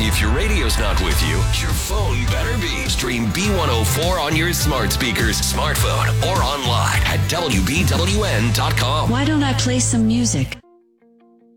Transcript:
If your radio's not with you, your phone better be. Stream B104 on your smart speakers, smartphone, or online at WBWN.com. Why don't I play some music?